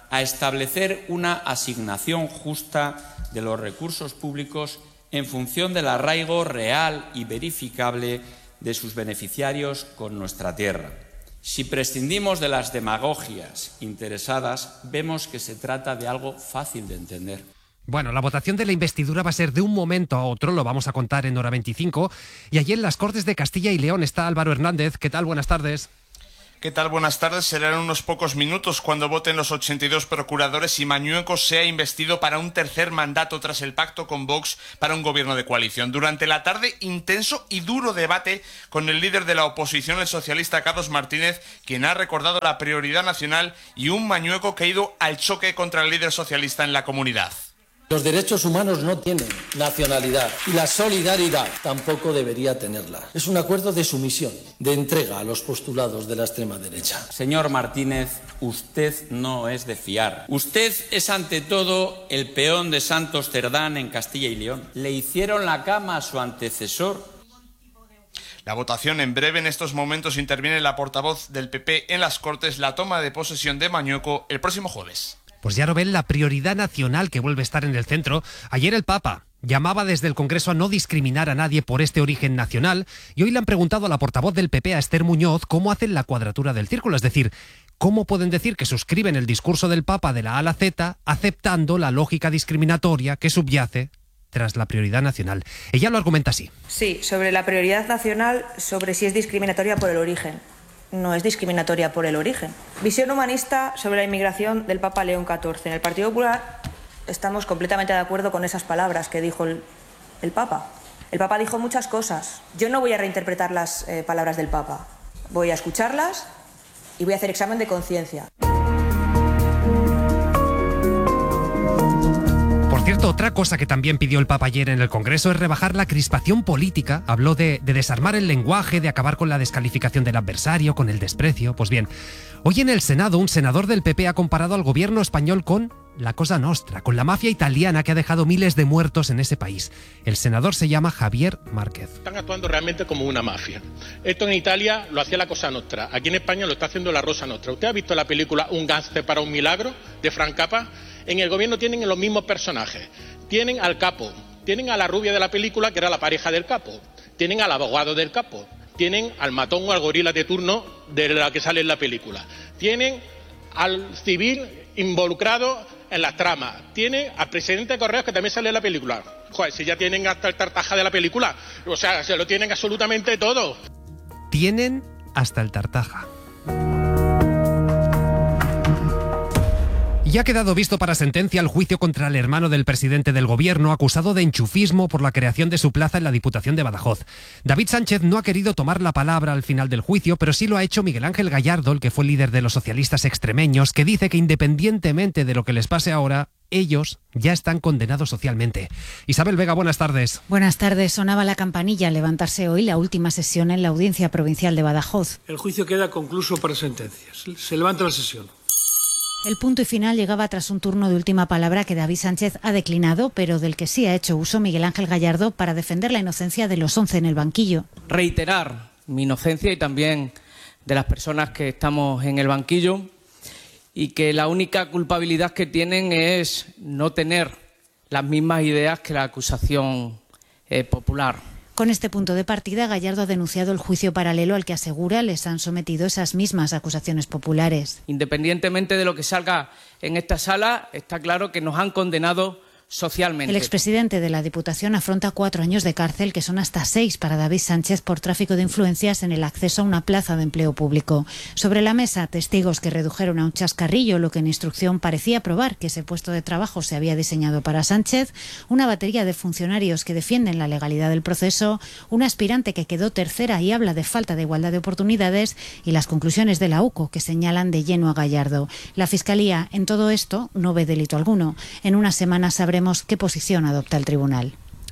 a establecer una asignación justa de los recursos públicos en función del arraigo real y verificable de sus beneficiarios con nuestra tierra. Si prescindimos de las demagogias interesadas, vemos que se trata de algo fácil de entender. Bueno, la votación de la investidura va a ser de un momento a otro, lo vamos a contar en hora 25. Y allí en las Cortes de Castilla y León está Álvaro Hernández. ¿Qué tal? Buenas tardes. ¿Qué tal? Buenas tardes. Serán unos pocos minutos cuando voten los 82 procuradores y Mañueco sea investido para un tercer mandato tras el pacto con Vox para un gobierno de coalición. Durante la tarde, intenso y duro debate con el líder de la oposición, el socialista Carlos Martínez, quien ha recordado la prioridad nacional, y un Mañueco que ha ido al choque contra el líder socialista en la comunidad. Los derechos humanos no tienen nacionalidad y la solidaridad tampoco debería tenerla. Es un acuerdo de sumisión, de entrega a los postulados de la extrema derecha. Señor Martínez, usted no es de fiar. Usted es ante todo el peón de Santos Cerdán en Castilla y León. Le hicieron la cama a su antecesor. La votación en breve. En estos momentos interviene la portavoz del PP en las Cortes. La toma de posesión de Mañueco el próximo jueves. Pues ya lo ven, la prioridad nacional que vuelve a estar en el centro. Ayer el Papa llamaba desde el Congreso a no discriminar a nadie por este origen nacional, y hoy le han preguntado a la portavoz del PP, a Esther Muñoz, cómo hacen la cuadratura del círculo, es decir, cómo pueden decir que suscriben el discurso del Papa de la A a la Z aceptando la lógica discriminatoria que subyace tras la prioridad nacional. Ella lo argumenta así. Sí, sobre la prioridad nacional, sobre si es discriminatoria por el origen. No es discriminatoria por el origen. Visión humanista sobre la inmigración del Papa León XIV. En el Partido Popular estamos completamente de acuerdo con esas palabras que dijo el Papa. El Papa dijo muchas cosas. Yo no voy a reinterpretar las palabras del Papa. Voy a escucharlas y voy a hacer examen de conciencia. Por cierto, otra cosa que también pidió el Papa ayer en el Congreso es rebajar la crispación política. Habló de desarmar el lenguaje, de acabar con la descalificación del adversario, con el desprecio. Pues bien, hoy en el Senado un senador del PP ha comparado al gobierno español con la Cosa Nostra, con la mafia italiana que ha dejado miles de muertos en ese país. El senador se llama Javier Márquez. Están actuando realmente como una mafia. Esto en Italia lo hacía la Cosa Nostra. Aquí en España lo está haciendo la Rosa Nostra. ¿Usted ha visto la película Un gángster para un milagro de Frank Capra? En el gobierno tienen los mismos personajes. Tienen al capo, tienen a la rubia de la película, que era la pareja del capo, tienen al abogado del capo, tienen al matón o al gorila de turno de la que sale en la película, tienen al civil involucrado en las tramas, tienen al presidente de Correos que también sale en la película. Joder, si ya tienen hasta el tartaja de la película, o sea, se lo tienen absolutamente todo. Tienen hasta el tartaja. Ya ha quedado visto para sentencia el juicio contra el hermano del presidente del gobierno, acusado de enchufismo por la creación de su plaza en la Diputación de Badajoz. David Sánchez no ha querido tomar la palabra al final del juicio, pero sí lo ha hecho Miguel Ángel Gallardo, el que fue líder de los socialistas extremeños, que dice que independientemente de lo que les pase ahora, ellos ya están condenados socialmente. Isabel Vega, buenas tardes. Buenas tardes. Sonaba la campanilla al levantarse hoy la última sesión en la Audiencia Provincial de Badajoz. El juicio queda concluso para sentencias. Se levanta la sesión. El punto y final llegaba tras un turno de última palabra que David Sánchez ha declinado, pero del que sí ha hecho uso Miguel Ángel Gallardo para defender la inocencia de los 11 en el banquillo. Reiterar mi inocencia y también de las personas que estamos en el banquillo, y que la única culpabilidad que tienen es no tener las mismas ideas que la acusación popular. Con este punto de partida, Gallardo ha denunciado el juicio paralelo al que asegura les han sometido esas mismas acusaciones populares. Independientemente de lo que salga en esta sala, está claro que nos han condenado socialmente. El expresidente de la Diputación afronta 4 años de cárcel, que son hasta 6 para David Sánchez por tráfico de influencias en el acceso a una plaza de empleo público. Sobre la mesa, testigos que redujeron a un chascarrillo lo que en instrucción parecía probar que ese puesto de trabajo se había diseñado para Sánchez, una batería de funcionarios que defienden la legalidad del proceso, una aspirante que quedó tercera y habla de falta de igualdad de oportunidades, y las conclusiones de la UCO que señalan de lleno a Gallardo. La Fiscalía en todo esto no ve delito alguno. En unas semanas sabremos qué posición adopta el tribunal.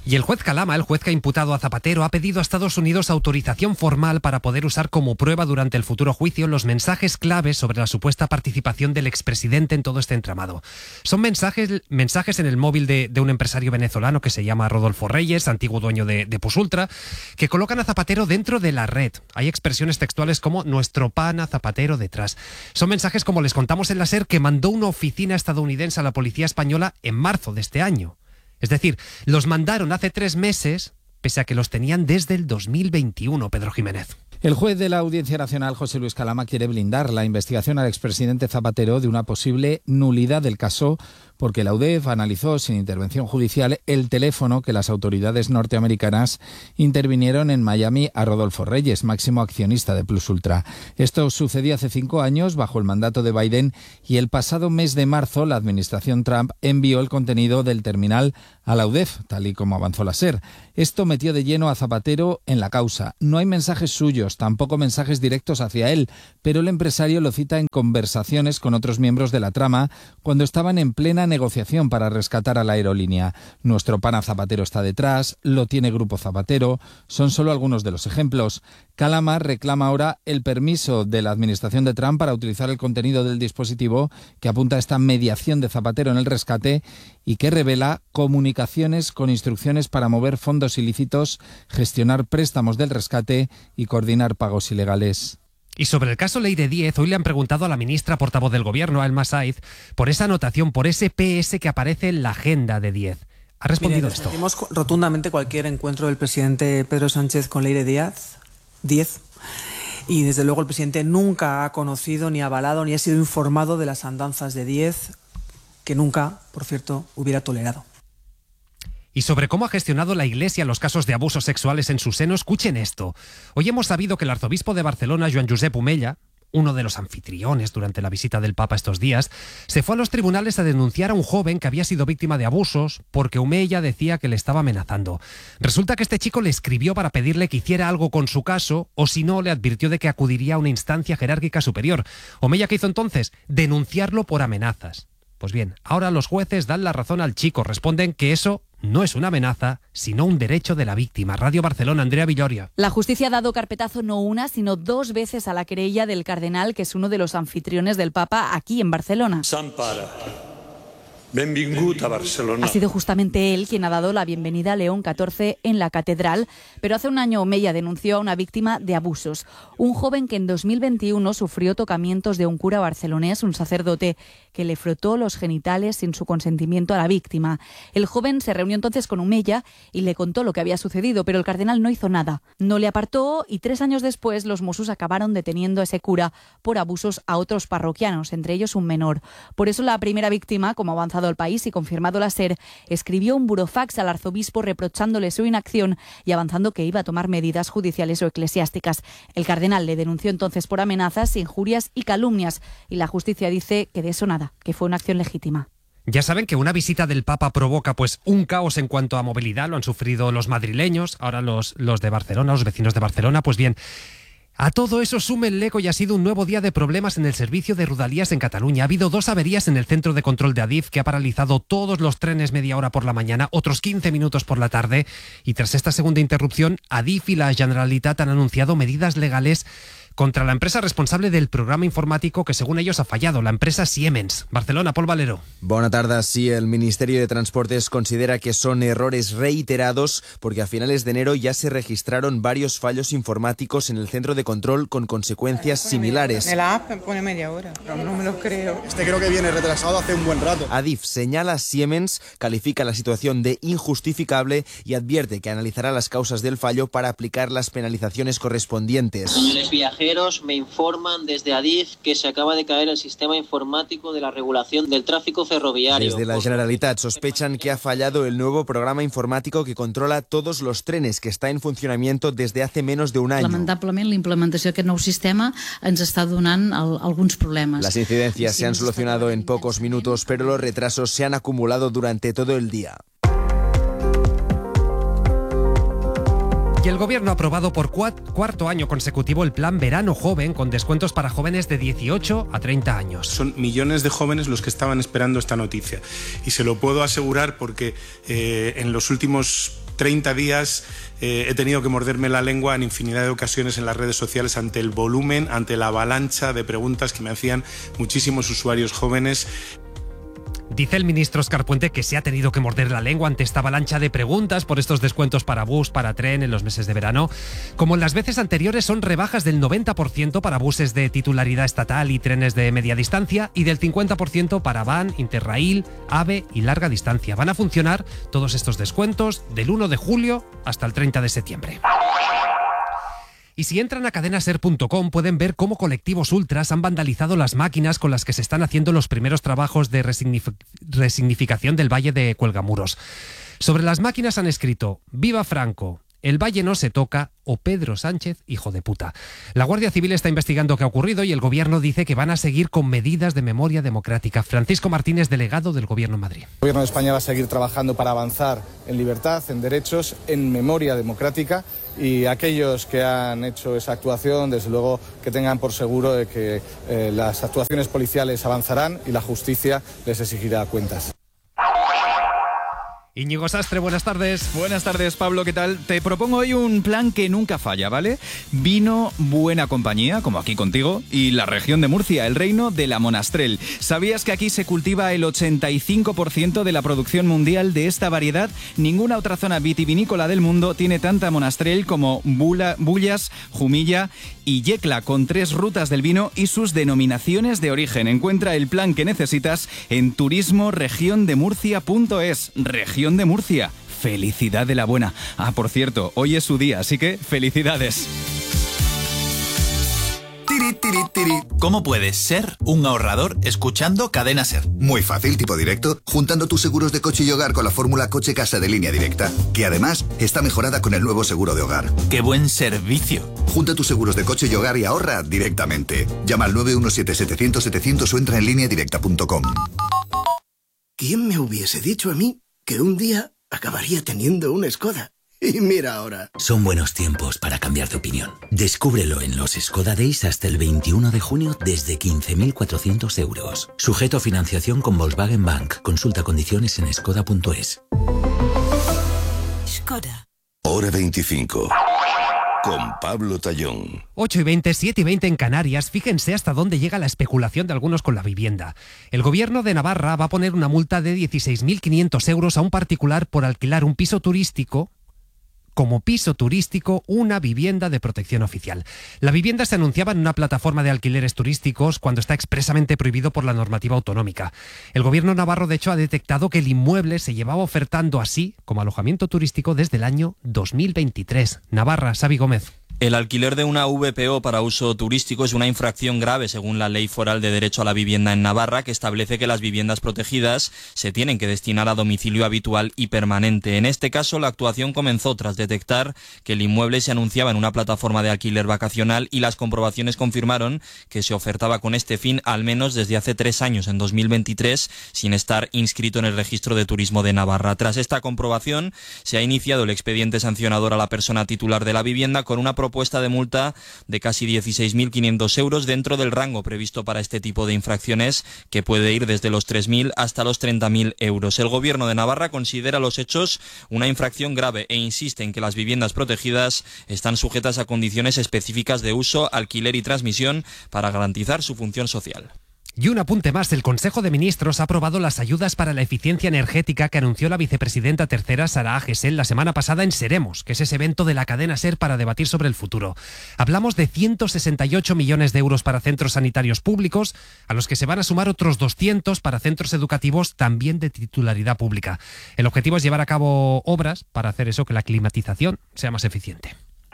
Y el juez Calama, el juez que ha imputado a Zapatero, ha pedido a Estados Unidos autorización formal para poder usar como prueba durante el futuro juicio los mensajes claves sobre la supuesta participación del expresidente en todo este entramado. Son mensajes en el móvil de un empresario venezolano que se llama Rodolfo Reyes, antiguo dueño de Pusultra, que colocan a Zapatero dentro de la red. Hay expresiones textuales como "nuestro pana Zapatero detrás". Son mensajes, como les contamos en la SER, que mandó una oficina estadounidense a la policía española en marzo de este año. Es decir, los mandaron hace 3 meses, pese a que los tenían desde el 2021, Pedro Jiménez. El juez de la Audiencia Nacional, José Luis Calama, quiere blindar la investigación al expresidente Zapatero de una posible nulidad del caso, porque la UDEF analizó sin intervención judicial el teléfono que las autoridades norteamericanas intervinieron en Miami a Rodolfo Reyes, máximo accionista de Plusultra. Esto sucedió hace 5 años bajo el mandato de Biden, y el pasado mes de marzo la administración Trump envió el contenido del terminal a la UDEF, tal y como avanzó la SER. Esto metió de lleno a Zapatero en la causa. No hay mensajes suyos, tampoco mensajes directos hacia él, pero el empresario lo cita en conversaciones con otros miembros de la trama cuando estaban en plena negociación para rescatar a la aerolínea. "Nuestro pana Zapatero está detrás", "lo tiene Grupo Zapatero", son solo algunos de los ejemplos. Calama reclama ahora el permiso de la administración de Trump para utilizar el contenido del dispositivo que apunta a esta mediación de Zapatero en el rescate y que revela comunicaciones con instrucciones para mover fondos ilícitos, gestionar préstamos del rescate y coordinar pagos ilegales. Y sobre el caso Leyre 10, hoy le han preguntado a la ministra portavoz del Gobierno, a Elma Saiz, por esa anotación, por ese PS que aparece en la agenda de 10. Ha respondido esto. Desmentimos rotundamente cualquier encuentro del presidente Pedro Sánchez con Leyre 10. Y desde luego el presidente nunca ha conocido, ni avalado, ni ha sido informado de las andanzas de 10, que nunca, por cierto, hubiera tolerado. Y sobre cómo ha gestionado la Iglesia los casos de abusos sexuales en su seno, escuchen esto. Hoy hemos sabido que el arzobispo de Barcelona, Joan Josep Omella, uno de los anfitriones durante la visita del Papa estos días, se fue a los tribunales a denunciar a un joven que había sido víctima de abusos porque Omella decía que le estaba amenazando. Resulta que este chico le escribió para pedirle que hiciera algo con su caso, o si no, le advirtió de que acudiría a una instancia jerárquica superior. Omella, ¿qué hizo entonces? Denunciarlo por amenazas. Pues bien, ahora los jueces dan la razón al chico, responden que eso no es una amenaza, sino un derecho de la víctima. Radio Barcelona, Andrea Villoria. La justicia ha dado carpetazo no una, sino 2 veces a la querella del cardenal, que es uno de los anfitriones del Papa aquí en Barcelona. Sant Pare, benvingut a Barcelona. Ha sido justamente él quien ha dado la bienvenida a León XIV en la catedral, pero hace un año Omella denunció a una víctima de abusos. Un joven que en 2021 sufrió tocamientos de un cura barcelonés, un sacerdote, que le frotó los genitales sin su consentimiento a la víctima. El joven se reunió entonces con Omella y le contó lo que había sucedido, pero el cardenal no hizo nada. No le apartó y 3 años después los Mossos acabaron deteniendo a ese cura por abusos a otros parroquianos, entre ellos un menor. Por eso la primera víctima, como avanzado el país y confirmado la SER, escribió un burofax al arzobispo reprochándole su inacción y avanzando que iba a tomar medidas judiciales o eclesiásticas. El cardenal le denunció entonces por amenazas, injurias y calumnias, y la justicia dice que de eso nada, que fue una acción legítima. Ya saben que una visita del Papa provoca pues un caos en cuanto a movilidad, lo han sufrido los madrileños, ahora los de Barcelona, los vecinos de Barcelona. Pues bien, a todo eso súmenle que hoy ha sido un nuevo día de problemas en el servicio de Rodalies en Cataluña. Ha habido 2 averías en el centro de control de Adif, que ha paralizado todos los trenes media hora por la mañana, otros 15 minutos por la tarde. Y tras esta segunda interrupción, Adif y la Generalitat han anunciado medidas legales contra la empresa responsable del programa informático que según ellos ha fallado, la empresa Siemens. Barcelona, Pol Valero. Bona tarda. Sí, el Ministerio de Transportes considera que son errores reiterados porque a finales de enero ya se registraron varios fallos informáticos en el centro de control con consecuencias similares. En la app me pone media hora, pero no me lo creo. Creo que viene retrasado hace un buen rato. Adif señala a Siemens, califica la situación de injustificable y advierte que analizará las causas del fallo para aplicar las penalizaciones correspondientes. Señores viajeros, me informan desde Adif que se acaba de caer el sistema informático de la regulación del tráfico ferroviario. Desde la Generalitat sospechan que ha fallado el nuevo programa informático que controla todos los trenes, que está en funcionamiento desde hace menos de un año. Lamentablement, la implementació d'aquest nou sistema ens està donant alguns problemes. Las incidencias se han solucionado en pocos minutos, pero los retrasos se han acumulado durante todo el día. Y el Gobierno ha aprobado por 4º año consecutivo el Plan Verano Joven, con descuentos para jóvenes de 18 a 30 años. Son millones de jóvenes los que estaban esperando esta noticia. Y se lo puedo asegurar porque en los últimos 30 días he tenido que morderme la lengua en infinidad de ocasiones en las redes sociales ante el volumen, ante la avalancha de preguntas que me hacían muchísimos usuarios jóvenes. Dice el ministro Óscar Puente que se ha tenido que morder la lengua ante esta avalancha de preguntas por estos descuentos para bus, para tren en los meses de verano. Como en las veces anteriores, son rebajas del 90% para buses de titularidad estatal y trenes de media distancia y del 50% para van, Interrail, AVE y larga distancia. Van a funcionar todos estos descuentos del 1 de julio hasta el 30 de septiembre. Y si entran a cadenaser.com pueden ver cómo colectivos ultras han vandalizado las máquinas con las que se están haciendo los primeros trabajos de resignificación del Valle de Cuelgamuros. Sobre las máquinas han escrito «Viva Franco», «El Valle no se toca» o «Pedro Sánchez, hijo de puta». La Guardia Civil está investigando qué ha ocurrido y el Gobierno dice que van a seguir con medidas de memoria democrática. Francisco Martínez, delegado del Gobierno en Madrid. El Gobierno de España va a seguir trabajando para avanzar en libertad, en derechos, en memoria democrática, y aquellos que han hecho esa actuación, desde luego que tengan por seguro de que las actuaciones policiales avanzarán y la justicia les exigirá cuentas. Íñigo Sastre, buenas tardes. Buenas tardes, Pablo, ¿qué tal? Te propongo hoy un plan que nunca falla, ¿vale? Vino, buena compañía, como aquí contigo, y la región de Murcia, el reino de la Monastrell. ¿Sabías que aquí se cultiva el 85% de la producción mundial de esta variedad? Ninguna otra zona vitivinícola del mundo tiene tanta Monastrell como Bullas, Jumilla y Yecla, con 3 rutas del vino y sus denominaciones de origen. Encuentra el plan que necesitas en turismoregiondemurcia.es. Región de Murcia. Felicidad de la buena. Ah, por cierto, hoy es su día, así que felicidades. ¿Cómo puedes ser un ahorrador escuchando Cadena Ser? Muy fácil, tipo directo, juntando tus seguros de coche y hogar con la fórmula Coche-Casa de Línea Directa, que además está mejorada con el nuevo seguro de hogar. ¡Qué buen servicio! Junta tus seguros de coche y hogar y ahorra directamente. Llama al 917-700-700 o entra en lineadirecta.com. ¿Quién me hubiese dicho a mí que un día acabaría teniendo una Skoda? Y mira ahora. Son buenos tiempos para cambiar de opinión. Descúbrelo en los Skoda Days hasta el 21 de junio desde 15.400 euros. Sujeto a financiación con Volkswagen Bank. Consulta condiciones en skoda.es. Skoda. Hora 25. Con Pablo Tallón. 8:20, 7:20 en Canarias. Fíjense hasta dónde llega la especulación de algunos con la vivienda. El Gobierno de Navarra va a poner una multa de 16.500 euros a un particular por alquilar un piso turístico, como piso turístico, una vivienda de protección oficial. La vivienda se anunciaba en una plataforma de alquileres turísticos cuando está expresamente prohibido por la normativa autonómica. El Gobierno navarro, de hecho, ha detectado que el inmueble se llevaba ofertando así como alojamiento turístico desde el año 2023. Navarra, Xavi Gómez. El alquiler de una VPO para uso turístico es una infracción grave según la Ley Foral de Derecho a la Vivienda en Navarra, que establece que las viviendas protegidas se tienen que destinar a domicilio habitual y permanente. En este caso, la actuación comenzó tras detectar que el inmueble se anunciaba en una plataforma de alquiler vacacional y las comprobaciones confirmaron que se ofertaba con este fin al menos desde hace 3 años, en 2023, sin estar inscrito en el Registro de Turismo de Navarra. Tras esta comprobación, se ha iniciado el expediente sancionador a la persona titular de la vivienda con una propuesta de multa de casi 16.500 euros dentro del rango previsto para este tipo de infracciones, que puede ir desde los 3.000 hasta los 30.000 euros. El Gobierno de Navarra considera los hechos una infracción grave e insiste en que las viviendas protegidas están sujetas a condiciones específicas de uso, alquiler y transmisión para garantizar su función social. Y un apunte más, el Consejo de Ministros ha aprobado las ayudas para la eficiencia energética que anunció la vicepresidenta tercera, Sara Gesell, la semana pasada en Seremos, que es ese evento de la cadena SER para debatir sobre el futuro. Hablamos de 168 millones de euros para centros sanitarios públicos, a los que se van a sumar otros 200 para centros educativos también de titularidad pública. El objetivo es llevar a cabo obras para hacer eso, que la climatización sea más eficiente.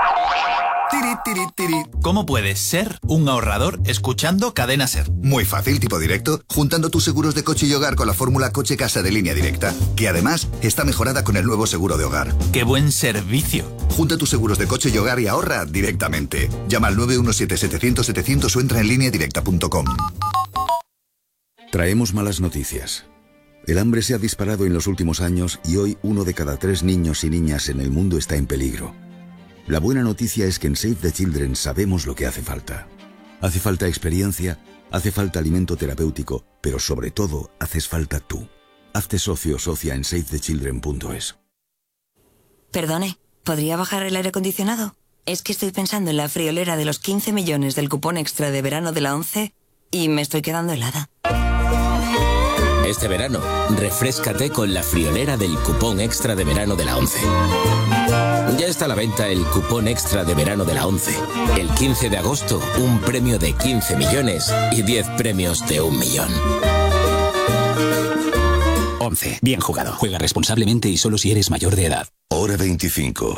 ¿Cómo puedes ser un ahorrador escuchando Cadena Ser? Muy fácil, tipo directo, juntando tus seguros de coche y hogar con la fórmula Coche-Casa de Línea Directa, que además está mejorada con el nuevo seguro de hogar. ¡Qué buen servicio! Junta tus seguros de coche y hogar y ahorra directamente. Llama al 917-700-700 o entra en lineadirecta.com. Traemos malas noticias. El hambre se ha disparado en los últimos años y hoy 1 de cada 3 niños y niñas en el mundo está en peligro. La buena noticia es que en Save the Children sabemos lo que hace falta. Hace falta experiencia, hace falta alimento terapéutico, pero sobre todo haces falta tú. Hazte socio o socia en savethechildren.es. Perdone, ¿podría bajar el aire acondicionado? Es que estoy pensando en la friolera de los 15 millones del cupón extra de verano de la ONCE y me estoy quedando helada. Este verano, refréscate con la friolera del cupón extra de verano de la ONCE. Ya está a la venta el cupón extra de verano de la ONCE. El 15 de agosto, un premio de 15 millones y 10 premios de 1 millón. ONCE. Bien jugado. Juega responsablemente y solo si eres mayor de edad. Hora 25.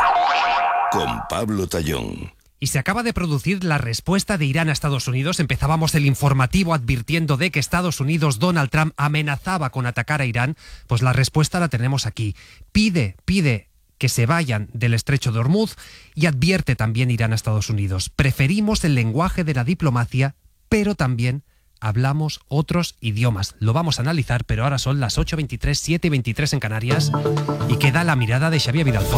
Con Pablo Tallón. Y se acaba de producir la respuesta de Irán a Estados Unidos. Empezábamos el informativo advirtiendo de que Estados Unidos, Donald Trump, amenazaba con atacar a Irán. Pues la respuesta la tenemos aquí. Pide que se vayan del estrecho de Hormuz y advierte también Irán a Estados Unidos. Preferimos el lenguaje de la diplomacia, pero también hablamos otros idiomas. Lo vamos a analizar, pero ahora son las 8:23, 7:23 en Canarias y queda la mirada de Xavier Vidalfón.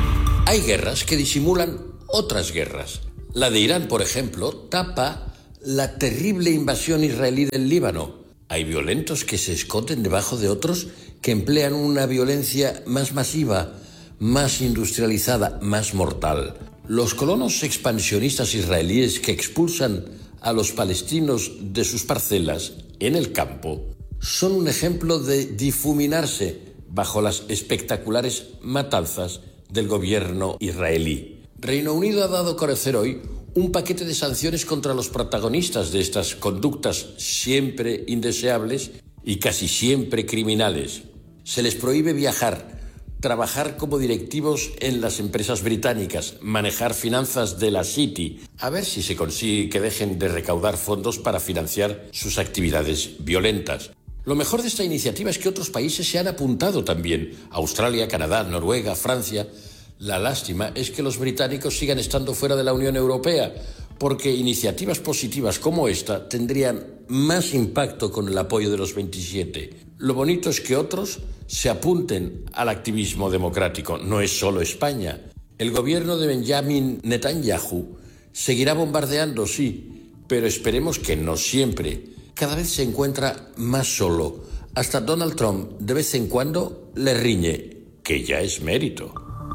Hay guerras que disimulan otras guerras. La de Irán, por ejemplo, tapa la terrible invasión israelí del Líbano. Hay violentos que se esconden debajo de otros que emplean una violencia más masiva, más industrializada, más mortal. Los colonos expansionistas israelíes que expulsan a los palestinos de sus parcelas en el campo son un ejemplo de difuminarse bajo las espectaculares matanzas del gobierno israelí. Reino Unido ha dado a conocer hoy un paquete de sanciones contra los protagonistas de estas conductas siempre indeseables y casi siempre criminales. Se les prohíbe viajar, trabajar como directivos en las empresas británicas, manejar finanzas de la City, a ver si se consigue que dejen de recaudar fondos para financiar sus actividades violentas. Lo mejor de esta iniciativa es que otros países se han apuntado también. Australia, Canadá, Noruega, Francia. La lástima es que los británicos sigan estando fuera de la Unión Europea, porque iniciativas positivas como esta tendrían más impacto con el apoyo de los 27. Lo bonito es que otros se apunten al activismo democrático. No es solo España. El gobierno de Benjamin Netanyahu seguirá bombardeando, sí, pero esperemos que no siempre. Cada vez se encuentra más solo. Hasta Donald Trump de vez en cuando le riñe, que ya es mérito.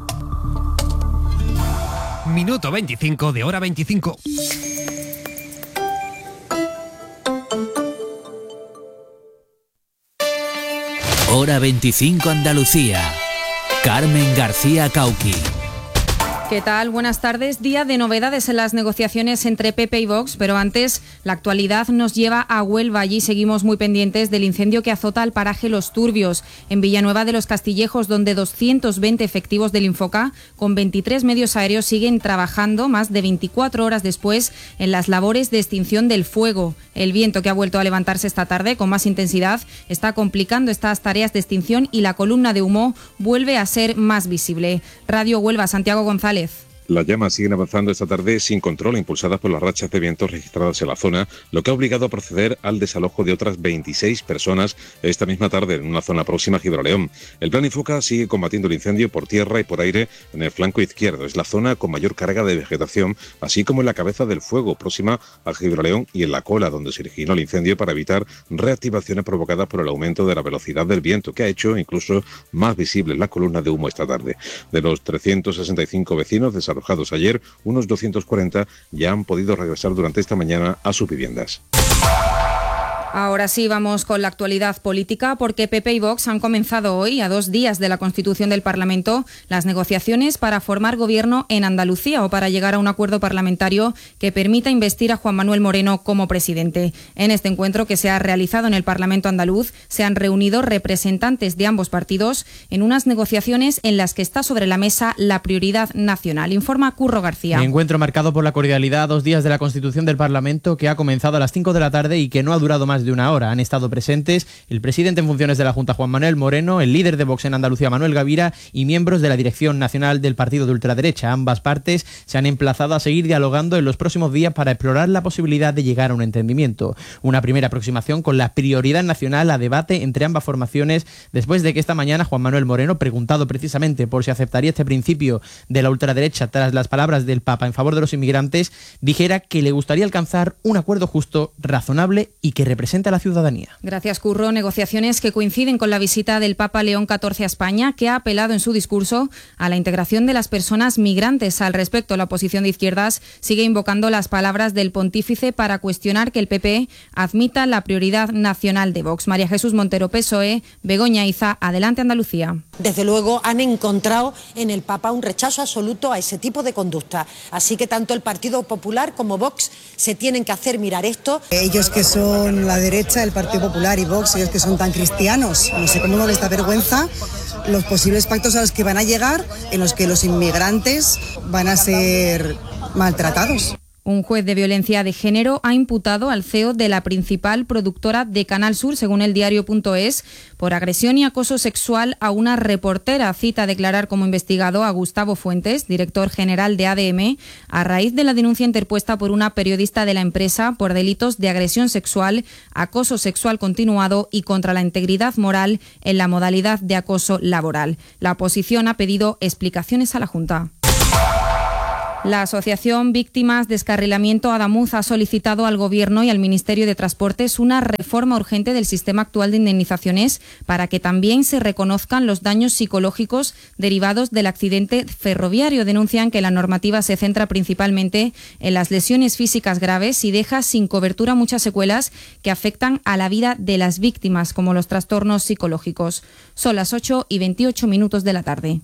Minuto 25 de Hora 25. Hora 25 Andalucía. Carmen García Cauqui. ¿Qué tal? Buenas tardes. Día de novedades en las negociaciones entre PP y Vox, pero antes la actualidad nos lleva a Huelva. Allí seguimos muy pendientes del incendio que azota al paraje Los Turbios, en Villanueva de los Castillejos, donde 220 efectivos del Infoca, con 23 medios aéreos, siguen trabajando más de 24 horas después en las labores de extinción del fuego. El viento, que ha vuelto a levantarse esta tarde con más intensidad, está complicando estas tareas de extinción y la columna de humo vuelve a ser más visible. Radio Huelva, Santiago González. Las llamas siguen avanzando esta tarde sin control, impulsadas por las rachas de viento registradas en la zona, lo que ha obligado a proceder al desalojo de otras 26 personas esta misma tarde en una zona próxima a Gibraleón. El Plan Infoca sigue combatiendo el incendio por tierra y por aire en el flanco izquierdo. Es la zona con mayor carga de vegetación, así como en la cabeza del fuego, próxima a Gibraleón, y en la cola, donde se originó el incendio, para evitar reactivaciones provocadas por el aumento de la velocidad del viento, que ha hecho incluso más visible la columna de humo esta tarde. De los 365 vecinos desalojados ayer, unos 240 ya han podido regresar durante esta mañana a sus viviendas. Ahora sí, vamos con la actualidad política, porque PP y Vox han comenzado hoy, a 2 días de la constitución del Parlamento, las negociaciones para formar gobierno en Andalucía o para llegar a un acuerdo parlamentario que permita investir a Juan Manuel Moreno como presidente. En este encuentro, que se ha realizado en el Parlamento andaluz, se han reunido representantes de ambos partidos en unas negociaciones en las que está sobre la mesa la prioridad nacional. Informa Curro García. Encuentro marcado por la cordialidad a 2 días de la constitución del Parlamento, que ha comenzado a las 5 de la tarde y que no ha durado más de una hora. Han estado presentes el presidente en funciones de la Junta, Juan Manuel Moreno, el líder de Vox en Andalucía, Manuel Gavira, y miembros de la dirección nacional del partido de ultraderecha. Ambas partes se han emplazado a seguir dialogando en los próximos días para explorar la posibilidad de llegar a un entendimiento. Una primera aproximación con la prioridad nacional a debate entre ambas formaciones, después de que esta mañana Juan Manuel Moreno, preguntado precisamente por si aceptaría este principio de la ultraderecha tras las palabras del Papa en favor de los inmigrantes, dijera que le gustaría alcanzar un acuerdo justo, razonable y que represente presente a la ciudadanía. Gracias, Curro. Negociaciones que coinciden con la visita del Papa León XIV a España, que ha apelado en su discurso a la integración de las personas migrantes. Al respecto, la oposición de izquierdas sigue invocando las palabras del pontífice para cuestionar que el PP admita la prioridad nacional de Vox. María Jesús Montero, PSOE, Begoña Iza, Adelante Andalucía. Desde luego han encontrado en el Papa un rechazo absoluto a ese tipo de conducta. Así que tanto el Partido Popular como Vox se tienen que hacer mirar esto. Ellos que son la derecha, el Partido Popular y Vox, ellos que son tan cristianos, no sé cómo no les da vergüenza los posibles pactos a los que van a llegar, en los que los inmigrantes van a ser maltratados. Un juez de violencia de género ha imputado al CEO de la principal productora de Canal Sur, según el diario.es, por agresión y acoso sexual a una reportera. Cita a declarar como investigado a Gustavo Fuentes, director general de ADM, a raíz de la denuncia interpuesta por una periodista de la empresa por delitos de agresión sexual, acoso sexual continuado y contra la integridad moral en la modalidad de acoso laboral. La oposición ha pedido explicaciones a la Junta. La asociación Víctimas Descarrilamiento Adamuz ha solicitado al Gobierno y al Ministerio de Transportes una reforma urgente del sistema actual de indemnizaciones para que también se reconozcan los daños psicológicos derivados del accidente ferroviario. Denuncian que la normativa se centra principalmente en las lesiones físicas graves y deja sin cobertura muchas secuelas que afectan a la vida de las víctimas, como los trastornos psicológicos. Son las 8:28 de la tarde.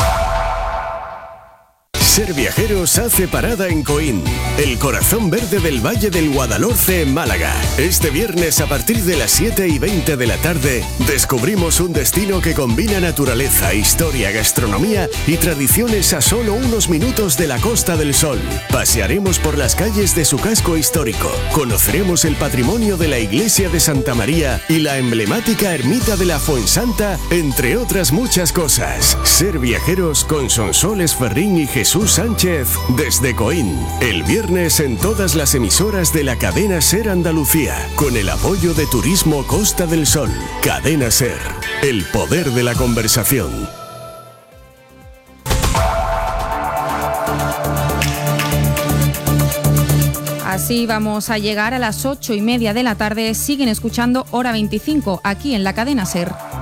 Ser Viajeros hace parada en Coín, el corazón verde del Valle del Guadalhorce en Málaga. Este viernes a partir de las 7:20 de la tarde descubrimos un destino que combina naturaleza, historia, gastronomía y tradiciones a solo unos minutos de la Costa del Sol. Pasearemos por las calles de su casco histórico, conoceremos el patrimonio de la iglesia de Santa María y la emblemática ermita de la Fuensanta, entre otras muchas cosas. Ser Viajeros con Sonsoles Ferrín y Jesús Sánchez desde Coín, el viernes en todas las emisoras de la cadena SER Andalucía, con el apoyo de Turismo Costa del Sol. Cadena SER, el poder de la conversación. Así vamos a llegar a las 8:30 de la tarde. Siguen escuchando Hora 25 aquí en la cadena SER.